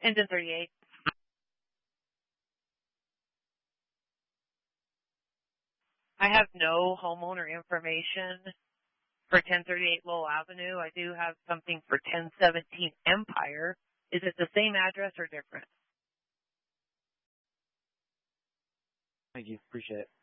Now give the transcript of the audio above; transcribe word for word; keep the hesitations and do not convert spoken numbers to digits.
Ends in thirty-eight. I have no homeowner information for ten thirty-eight Lowell Avenue. I do have something for ten seventeen Empire. Is it the same address or different? Thank you. Appreciate it.